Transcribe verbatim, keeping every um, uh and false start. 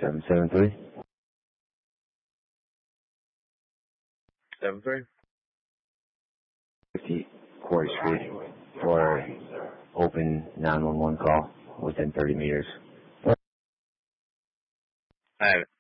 seven seven three. seven three. fifty Quarry Street for open nine one one call within thirty meters. I have it.